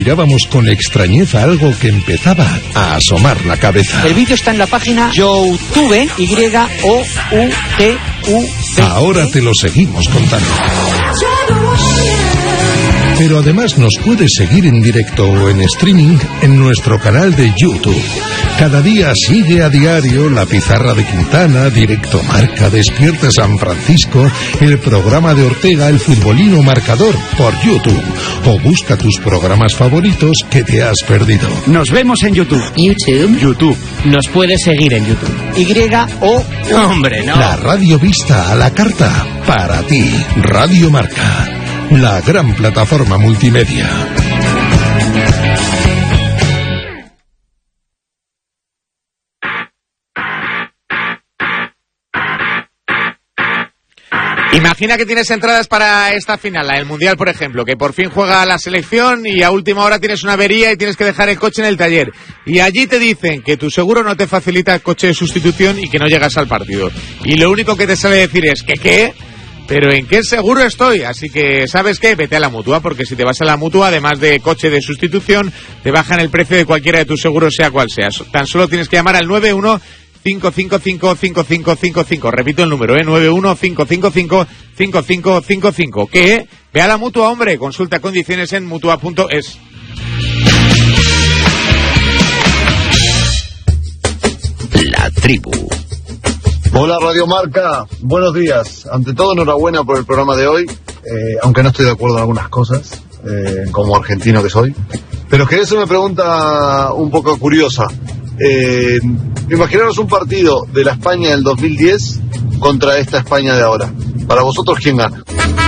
Mirábamos con extrañeza algo que empezaba a asomar la cabeza. El vídeo está en la página YouTube, YOUTUV. Ahora te lo seguimos contando. Pero además nos puedes seguir en directo o en streaming en nuestro canal de YouTube. Cada día sigue a diario La Pizarra de Quintana, Directo Marca, Despierta San Francisco, el programa de Ortega, El Futbolino Marcador, por YouTube. O busca tus programas favoritos que te has perdido. Nos vemos en YouTube. YouTube. Nos puedes seguir en YouTube. Hombre, no. La radio vista a la carta, para ti. Radio Marca, la gran plataforma multimedia. Imagina que tienes entradas para esta final, la del Mundial, por ejemplo, que por fin juega la selección y a última hora tienes una avería y tienes que dejar el coche en el taller. Y allí te dicen que tu seguro no te facilita el coche de sustitución y que no llegas al partido. Y lo único que te sale decir es que ¿qué? Pero ¿en qué seguro estoy? Así que, ¿sabes qué? Vete a la Mutua, porque si te vas a la Mutua, además de coche de sustitución, te bajan el precio de cualquiera de tus seguros, sea cual sea. Tan solo tienes que llamar al 915555555. Repito el número, 915555555. ¿Qué? Ve a la Mutua, hombre. Consulta condiciones en mutua.es. La tribu. Hola Radio Marca, buenos días. Ante todo, enhorabuena por el programa de hoy, aunque no estoy de acuerdo en algunas cosas, como argentino que soy. Pero quería hacer una pregunta un poco curiosa. Imaginaros un partido de la España del 2010 contra esta España de ahora. Para vosotros, ¿quién gana?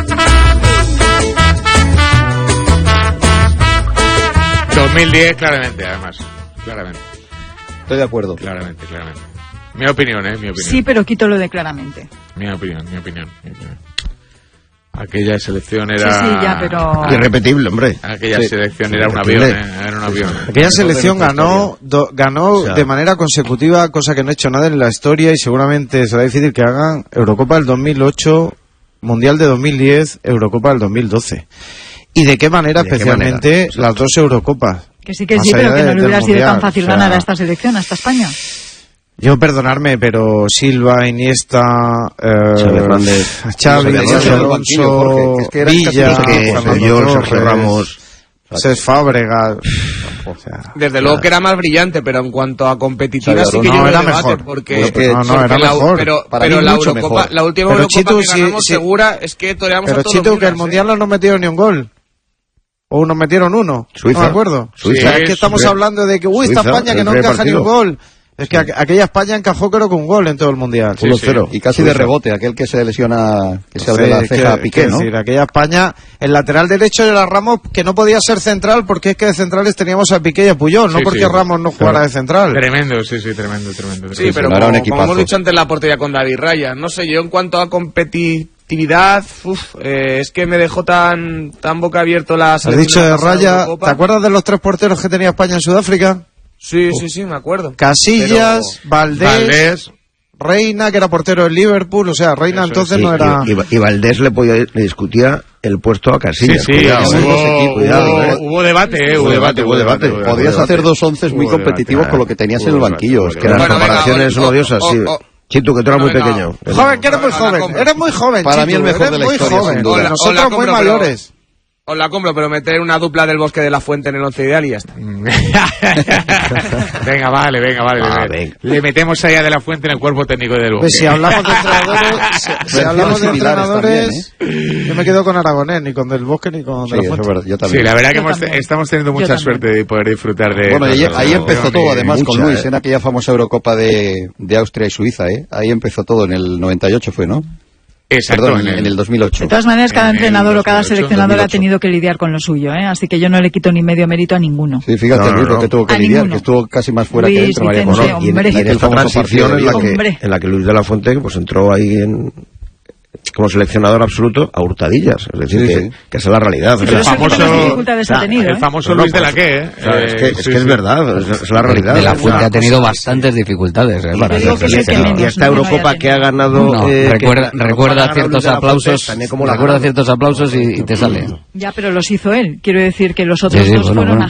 ...2010 claramente, además. Claramente. Estoy de acuerdo. Claramente. Mi opinión, mi opinión. Sí, pero quito lo de claramente. Mi opinión. Aquella selección era... Sí, ya, pero... Irrepetible, hombre. Aquella selección era un avión, era un avión. Aquella selección ganó o sea, de manera consecutiva, cosa que no ha hecho nada en la historia, y seguramente será difícil que hagan Eurocopa del 2008, Mundial de 2010, Eurocopa del 2012. ¿Y de qué manera especialmente las dos Eurocopas? Que sí, pero que no le hubiera sido tan fácil ganar a esta selección, a esta España. Yo, perdonarme, pero Silva, Iniesta, Xavi, Alonso, Villa, Sergio Ramos, Cesc Fábregas. O sea, desde luego que era más brillante, pero en cuanto a competitiva sí que yo era debate, mejor. Porque era mejor. Pero la Eurocopa, la última pero Eurocopa Chitu, que ganamos segura es que toreamos a pero todos. Chitu, los que el Mundial no nos metieron ni un gol. O nos metieron uno. Suiza. No me acuerdo. Suiza. O sea, es que estamos hablando de que, esta España que no encaja ni un gol. Es que aquella España encajó creo que un gol en todo el Mundial. 1-0. Y casi de rebote, aquel que se lesiona, que se abre la ceja a Piqué, ¿no? Es decir, aquella España, el lateral derecho era Ramos, que no podía ser central porque es que de centrales teníamos a Piqué y a Puyol, no porque Ramos no jugara de central. Tremendo, tremendo. Sí, pero como hemos dicho antes, la portería con David Raya, no sé, yo en cuanto a competitividad, es que me dejó tan boca abierto la selección. Has dicho de Raya, ¿te acuerdas de los tres porteros que tenía España en Sudáfrica? Sí, me acuerdo. Casillas, Valdés, Reina, que era portero del Liverpool, o sea, Reina entonces no era... Y Valdés le discutía el puesto a Casillas. Sí, hubo debate, hubo debate. Podías hacer dos onces muy competitivos con lo que tenías en el banquillo. Es que las comparaciones son odiosas, sí. Chitu, que tú eras muy pequeño. Joven, que eres muy joven. Eres muy joven, Para mí el mejor de la historia, sin duda. Nosotros muy mayores. Os la compro, pero meter una dupla del Bosque de la Fuente en el once ideal y ya está. Venga, vale. Venga. Le metemos allá de la Fuente en el cuerpo técnico del Bosque. Pues si hablamos de entrenadores, yo me quedo con Aragonés, ni con del Bosque ni con de la Fuente. Yo también. Sí, la verdad que estamos teniendo mucha suerte de poder disfrutar de... Bueno, ahí empezó todo, además, con Luis, en aquella famosa Eurocopa de Austria y Suiza, Ahí empezó todo, en el 98 fue, ¿no? Exacto, perdón, en el 2008. De todas maneras, cada entrenador o cada seleccionador ha tenido que lidiar con lo suyo, así que yo no le quito ni medio mérito a ninguno. Sí, fíjate, Luis, lo que tuvo que lidiar, que estuvo casi más fuera que dentro, María José. Y en esta transición en la que Luis de la Fuente pues entró ahí como seleccionador absoluto a hurtadillas, es decir, que esa es la realidad. Sí, el famoso Luis de la que, es que es verdad, es la realidad. De la Fuente ha tenido bastantes dificultades para y esta Eurocopa que ha ganado... recuerda ciertos aplausos, y te sale. Ya, pero los hizo él. Quiero decir que los otros dos fueron